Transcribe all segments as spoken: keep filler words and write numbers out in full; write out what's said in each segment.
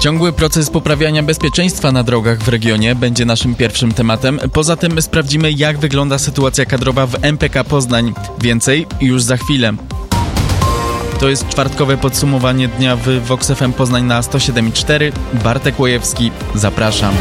Ciągły proces poprawiania bezpieczeństwa na drogach w regionie będzie naszym pierwszym tematem. Poza tym sprawdzimy, jak wygląda sytuacja kadrowa w M P K Poznań. Więcej już za chwilę. To jest czwartkowe podsumowanie dnia w Vox F M Poznań na sto siedem i cztery. Bartek Łojewski, zapraszam.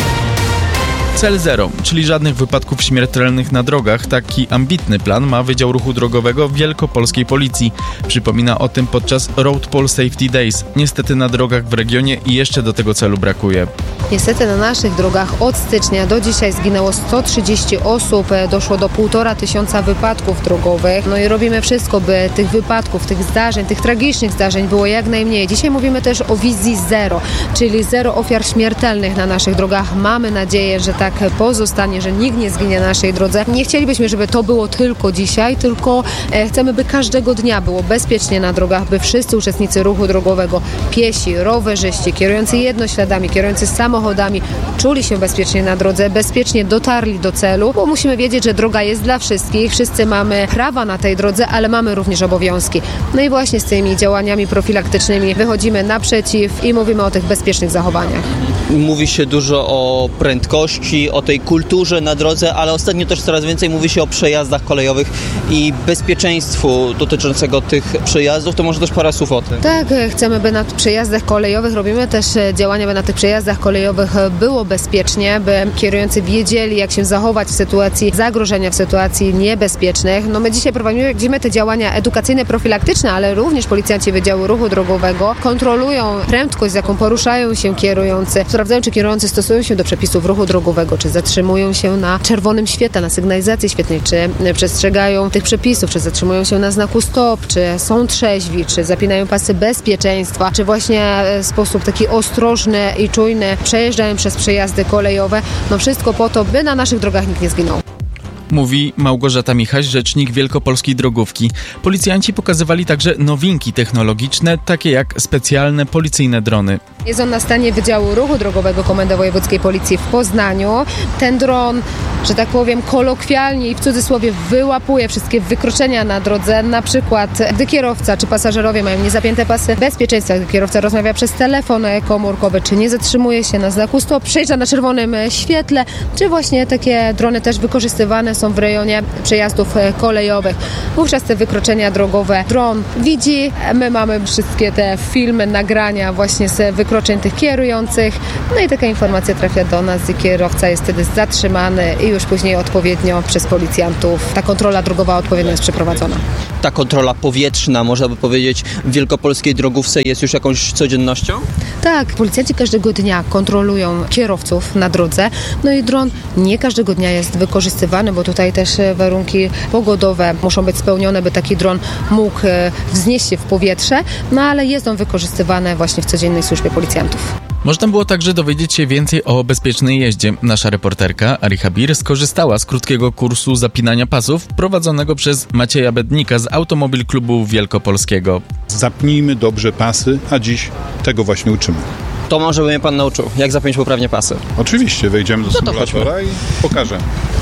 Cel zero, czyli żadnych wypadków śmiertelnych na drogach. Taki ambitny plan ma Wydział Ruchu Drogowego Wielkopolskiej Policji. Przypomina o tym podczas Road Pol Safety Days. Niestety na drogach w regionie i jeszcze do tego celu brakuje. Niestety na naszych drogach od stycznia do dzisiaj zginęło sto trzydzieści osób, doszło do półtora tysiąca wypadków drogowych. No i robimy wszystko, by tych wypadków, tych zdarzeń, tych tragicznych zdarzeń było jak najmniej. Dzisiaj mówimy też o wizji zero, czyli zero ofiar śmiertelnych na naszych drogach. Mamy nadzieję, że tak pozostanie, że nikt nie zginie na naszej drodze. Nie chcielibyśmy, żeby to było tylko dzisiaj, tylko chcemy, by każdego dnia było bezpiecznie na drogach, by wszyscy uczestnicy ruchu drogowego, piesi, rowerzyści, kierujący jednośladami, kierujący samochodami, czuli się bezpiecznie na drodze, bezpiecznie dotarli do celu, bo musimy wiedzieć, że droga jest dla wszystkich, wszyscy mamy prawa na tej drodze, ale mamy również obowiązki. No i właśnie z tymi działaniami profilaktycznymi wychodzimy naprzeciw i mówimy o tych bezpiecznych zachowaniach. Mówi się dużo o prędkości, o tej kulturze na drodze, ale ostatnio też coraz więcej mówi się o przejazdach kolejowych i bezpieczeństwu dotyczącego tych przejazdów. To może też parę słów o tym. Tak, chcemy, by na przejazdach kolejowych, robimy też działania, by na tych przejazdach kolejowych było bezpiecznie, by kierujący wiedzieli, jak się zachować w sytuacji zagrożenia, w sytuacji niebezpiecznych. No my dzisiaj prowadzimy te działania edukacyjne, profilaktyczne, ale również policjanci Wydziału Ruchu Drogowego kontrolują prędkość, z jaką poruszają się kierujący, sprawdzają, czy kierujący stosują się do przepisów ruchu drogowego, czy zatrzymują się na czerwonym świetle, na sygnalizacji świetlnej, czy przestrzegają tych przepisów, czy zatrzymują się na znaku stop, czy są trzeźwi, czy zapinają pasy bezpieczeństwa, czy właśnie w sposób taki ostrożny i czujny przejeżdżają przez przejazdy kolejowe. No wszystko po to, by na naszych drogach nikt nie zginął. Mówi Małgorzata Michaś, rzecznik Wielkopolskiej Drogówki. Policjanci pokazywali także nowinki technologiczne, takie jak specjalne policyjne drony. Jest on na stanie Wydziału Ruchu Drogowego Komendy Wojewódzkiej Policji w Poznaniu. Ten dron, że tak powiem, kolokwialnie i w cudzysłowie wyłapuje wszystkie wykroczenia na drodze. Na przykład, gdy kierowca czy pasażerowie mają niezapięte pasy bezpieczeństwa, gdy kierowca rozmawia przez telefon komórkowy, czy nie zatrzymuje się na znaku stop, przejeżdża na czerwonym świetle, czy właśnie takie drony też wykorzystywane są w rejonie przejazdów kolejowych. Wówczas te wykroczenia drogowe dron widzi. My mamy wszystkie te filmy, nagrania właśnie z wykroczeń tych kierujących. No i taka informacja trafia do nas i kierowca jest wtedy zatrzymany i już później odpowiednio przez policjantów ta kontrola drogowa odpowiednio jest przeprowadzona. Ta kontrola powietrzna, można by powiedzieć, w wielkopolskiej drogówce jest już jakąś codziennością? Tak, policjanci każdego dnia kontrolują kierowców na drodze. No i dron nie każdego dnia jest wykorzystywany, bo tutaj też warunki pogodowe muszą być spełnione, by taki dron mógł wznieść się w powietrze, no ale jest on wykorzystywany właśnie w codziennej służbie policjantów. Można było także dowiedzieć się więcej o bezpiecznej jeździe. Nasza reporterka Aricha Bir skorzystała z krótkiego kursu zapinania pasów prowadzonego przez Macieja Bednika z Automobil Klubu Wielkopolskiego. Zapnijmy dobrze pasy, a dziś tego właśnie uczymy. To może by mnie pan nauczył, jak zapiąć poprawnie pasy. Oczywiście, wejdziemy do no symulatora i pokażę.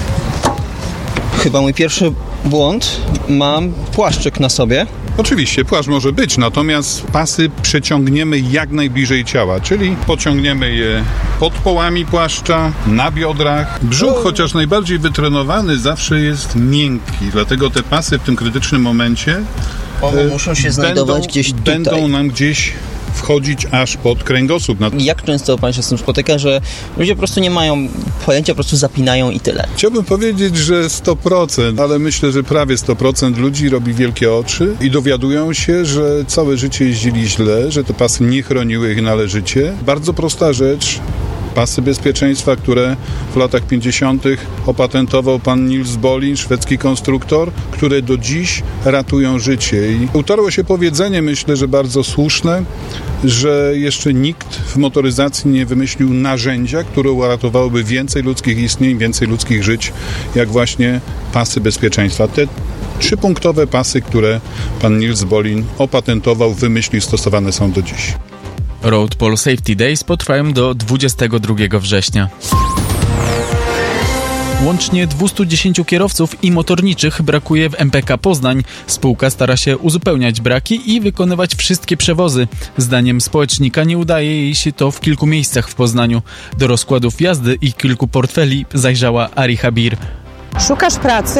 Chyba mój pierwszy błąd. Mam płaszczyk na sobie. Oczywiście, płaszcz może być, natomiast pasy przeciągniemy jak najbliżej ciała, czyli pociągniemy je pod połami płaszcza, na biodrach. Brzuch, chociaż najbardziej wytrenowany, zawsze jest miękki, dlatego te pasy w tym krytycznym momencie One muszą się znajdować będą, gdzieś tutaj. Będą nam gdzieś wchodzić aż pod kręgosłup. Jak często pan się z tym spotyka, że ludzie po prostu nie mają pojęcia, po prostu zapinają i tyle? Chciałbym powiedzieć, że sto procent, ale myślę, że prawie sto procent ludzi robi wielkie oczy i dowiadują się, że całe życie jeździli źle, że te pasy nie chroniły ich należycie. Bardzo prosta rzecz. Pasy bezpieczeństwa, które w latach pięćdziesiątych opatentował pan Nils Bohlin, szwedzki konstruktor, które do dziś ratują życie. I utarło się powiedzenie, myślę, że bardzo słuszne, że jeszcze nikt w motoryzacji nie wymyślił narzędzia, które uratowałyby więcej ludzkich istnień, więcej ludzkich żyć, jak właśnie pasy bezpieczeństwa. Te trzypunktowe pasy, które pan Nils Bohlin opatentował, wymyślił, stosowane są do dziś. Road Pol Safety Days potrwają do dwudziestego drugiego września. Łącznie dwieście dziesięć kierowców i motorniczych brakuje w M P K Poznań. Spółka stara się uzupełniać braki i wykonywać wszystkie przewozy. Zdaniem społecznika nie udaje jej się to w kilku miejscach w Poznaniu. Do rozkładów jazdy i kilku portfeli zajrzała Ari Habir. Szukasz pracy?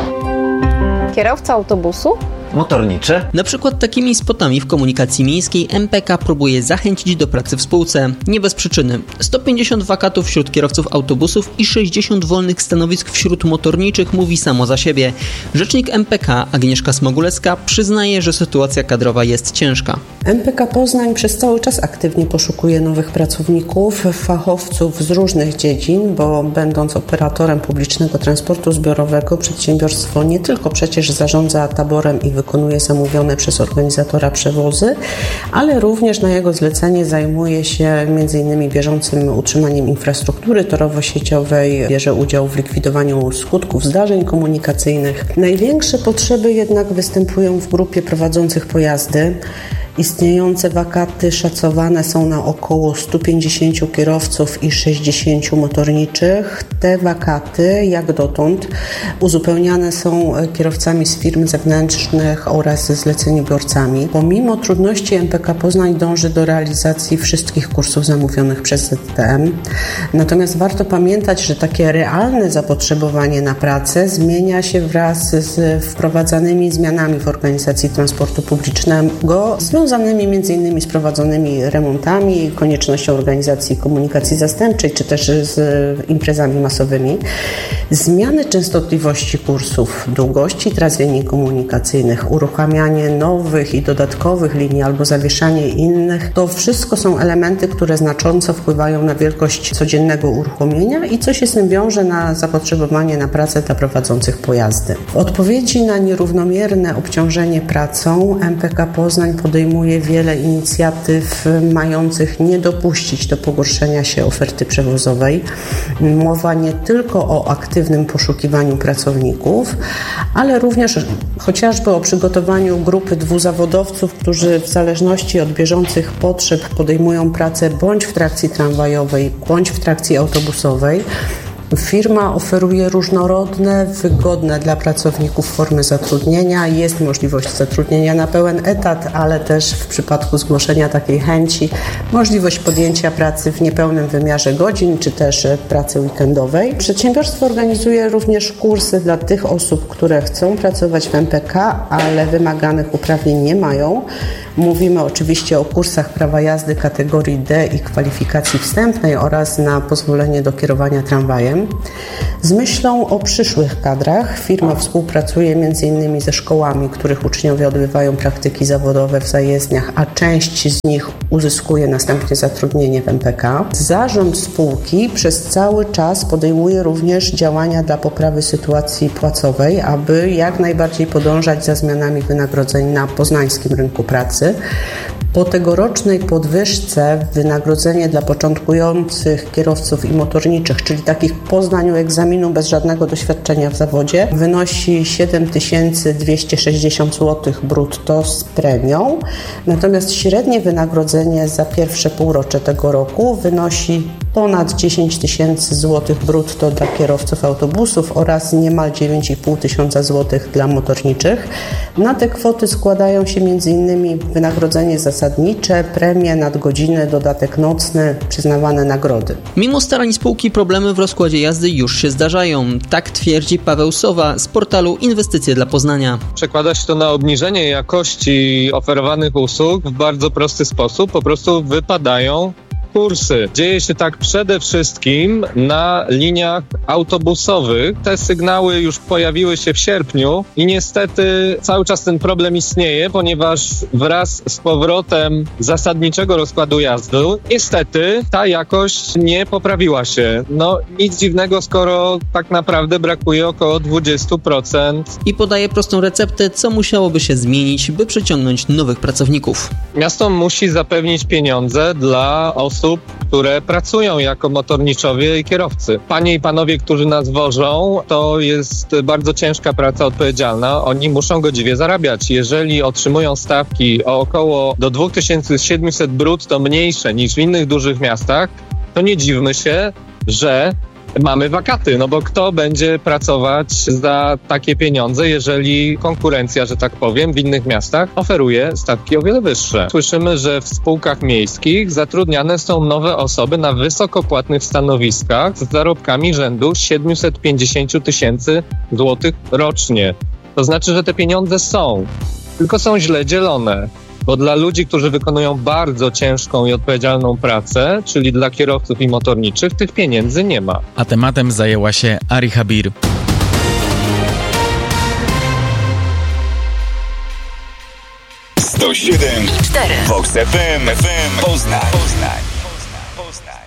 Kierowca autobusu? Motornicze? Na przykład takimi spotami w komunikacji miejskiej M P K próbuje zachęcić do pracy w spółce. Nie bez przyczyny. sto pięćdziesiąt wakatów wśród kierowców autobusów i sześćdziesiąt wolnych stanowisk wśród motorniczych mówi samo za siebie. Rzecznik M P K Agnieszka Smogulewska przyznaje, że sytuacja kadrowa jest ciężka. M P K Poznań przez cały czas aktywnie poszukuje nowych pracowników, fachowców z różnych dziedzin, bo będąc operatorem publicznego transportu zbiorowego, przedsiębiorstwo nie tylko przecież zarządza taborem i wykonuje zamówione przez organizatora przewozy, ale również na jego zlecenie zajmuje się między innymi bieżącym utrzymaniem infrastruktury torowo-sieciowej, bierze udział w likwidowaniu skutków zdarzeń komunikacyjnych. Największe potrzeby jednak występują w grupie prowadzących pojazdy. Istniejące wakaty szacowane są na około stu pięćdziesięciu kierowców i sześćdziesięciu motorniczych. Te wakaty, jak dotąd, uzupełniane są kierowcami z firm zewnętrznych oraz zleceniobiorcami. Pomimo trudności M P K Poznań dąży do realizacji wszystkich kursów zamówionych przez Z T M. Natomiast warto pamiętać, że takie realne zapotrzebowanie na pracę zmienia się wraz z wprowadzanymi zmianami w organizacji transportu publicznego, związanymi m.in. z prowadzonymi remontami, koniecznością organizacji komunikacji zastępczej, czy też z imprezami masowymi. Zmiany częstotliwości kursów, długości tras linii komunikacyjnych, uruchamianie nowych i dodatkowych linii albo zawieszanie innych, to wszystko są elementy, które znacząco wpływają na wielkość codziennego uruchomienia i co się z tym wiąże na zapotrzebowanie na pracę dla prowadzących pojazdy. W odpowiedzi na nierównomierne obciążenie pracą M P K Poznań podejmuje wiele inicjatyw mających nie dopuścić do pogorszenia się oferty przewozowej. Mowa nie tylko o aktywnym poszukiwaniu pracowników, ale również chociażby o przygotowaniu grupy dwuzawodowców, którzy w zależności od bieżących potrzeb podejmują pracę bądź w trakcji tramwajowej, bądź w trakcji autobusowej. Firma oferuje różnorodne, wygodne dla pracowników formy zatrudnienia. Jest możliwość zatrudnienia na pełen etat, ale też w przypadku zgłoszenia takiej chęci możliwość podjęcia pracy w niepełnym wymiarze godzin, czy też pracy weekendowej. Przedsiębiorstwo organizuje również kursy dla tych osób, które chcą pracować w M P K, ale wymaganych uprawnień nie mają. Mówimy oczywiście o kursach prawa jazdy kategorii D i kwalifikacji wstępnej oraz na pozwolenie do kierowania tramwajem. Z myślą o przyszłych kadrach firma współpracuje m.in. ze szkołami, których uczniowie odbywają praktyki zawodowe w zajezdniach, a część z nich uzyskuje następnie zatrudnienie w M P K. Zarząd spółki przez cały czas podejmuje również działania dla poprawy sytuacji płacowej, aby jak najbardziej podążać za zmianami wynagrodzeń na poznańskim rynku pracy. Po tegorocznej podwyżce wynagrodzenie dla początkujących kierowców i motorniczych, czyli takich po zdaniu egzaminu bez żadnego doświadczenia w zawodzie, wynosi siedem tysięcy dwieście sześćdziesiąt złotych brutto z premią. Natomiast średnie wynagrodzenie za pierwsze półrocze tego roku wynosi ponad dziesięć tysięcy złotych brutto dla kierowców autobusów oraz niemal dziewięć i pół tysiąca złotych dla motorniczych. Na te kwoty składają się m.in. wynagrodzenie zasadnicze, premie, nadgodziny, dodatek nocny, przyznawane nagrody. Mimo starań spółki problemy w rozkładzie jazdy już się zdarzają. Tak twierdzi Paweł Sowa z portalu Inwestycje dla Poznania. Przekłada się to na obniżenie jakości oferowanych usług w bardzo prosty sposób. Po prostu wypadają kursy. Dzieje się tak przede wszystkim na liniach autobusowych. Te sygnały już pojawiły się w sierpniu i niestety cały czas ten problem istnieje, ponieważ wraz z powrotem zasadniczego rozkładu jazdy niestety ta jakość nie poprawiła się. No nic dziwnego, skoro tak naprawdę brakuje około dwadzieścia procent. I podaje prostą receptę, co musiałoby się zmienić, by przyciągnąć nowych pracowników. Miasto musi zapewnić pieniądze dla osób, które pracują jako motorniczowie i kierowcy. Panie i panowie, którzy nas wożą, to jest bardzo ciężka praca odpowiedzialna. Oni muszą godziwie zarabiać. Jeżeli otrzymują stawki o około do dwa tysiące siedemset brutto mniejsze niż w innych dużych miastach, to nie dziwmy się, że mamy wakaty, no bo kto będzie pracować za takie pieniądze, jeżeli konkurencja, że tak powiem, w innych miastach oferuje stawki o wiele wyższe. Słyszymy, że w spółkach miejskich zatrudniane są nowe osoby na wysokopłatnych stanowiskach z zarobkami rzędu siedemset pięćdziesiąt tysięcy złotych rocznie. To znaczy, że te pieniądze są, tylko są źle dzielone. Bo dla ludzi, którzy wykonują bardzo ciężką i odpowiedzialną pracę, czyli dla kierowców i motorniczych, tych pieniędzy nie ma. A tematem zajęła się Ari Habir. sto siedem i cztery Vox F M, F M Poznań. Poznań. Poznań.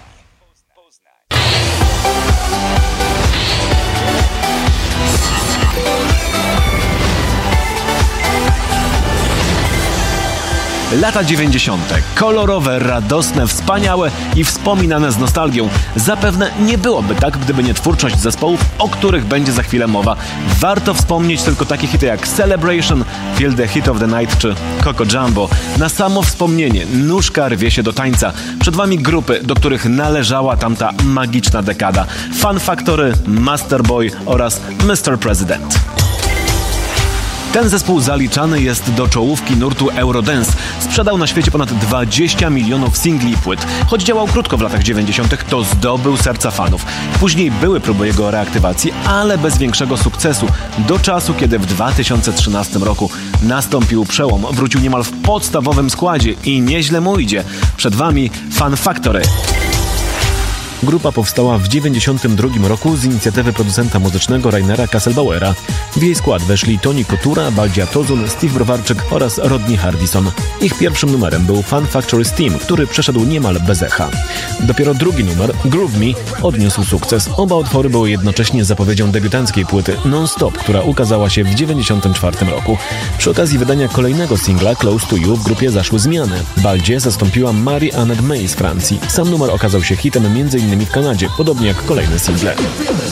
Lata dziewięćdziesiąte. Kolorowe, radosne, wspaniałe i wspominane z nostalgią. Zapewne nie byłoby tak, gdyby nie twórczość zespołów, o których będzie za chwilę mowa. Warto wspomnieć tylko takie hity jak Celebration, Feel the Heat of the Night czy Coco Jumbo. Na samo wspomnienie nóżka rwie się do tańca. Przed wami grupy, do których należała tamta magiczna dekada. Fun Factory, Masterboy oraz mister President. Ten zespół zaliczany jest do czołówki nurtu Eurodance. Sprzedał na świecie ponad dwadzieścia milionów singli i płyt. Choć działał krótko w latach dziewięćdziesiątych, to zdobył serca fanów. Później były próby jego reaktywacji, ale bez większego sukcesu. Do czasu, kiedy w dwa tysiące trzynastym roku nastąpił przełom. Wrócił niemal w podstawowym składzie i nieźle mu idzie. Przed wami Fun Factory. Grupa powstała w dziewięćdziesiątym drugim roku z inicjatywy producenta muzycznego Rainera Kasselbauera. W jej skład weszli Toni Kotura, Baldzia Tozun, Steve Browarczyk oraz Rodney Hardison. Ich pierwszym numerem był Fun Factory Steam, który przeszedł niemal bez echa. Dopiero drugi numer, Groove Me, odniósł sukces. Oba utwory były jednocześnie zapowiedzią debiutanckiej płyty Non-Stop, która ukazała się w dziewięćdziesiątym czwartym roku. Przy okazji wydania kolejnego singla Close to You w grupie zaszły zmiany. Baldzie zastąpiła Marie-Annette May z Francji. Sam numer okazał się hitem między innymi w Kanadzie, podobnie jak kolejne single.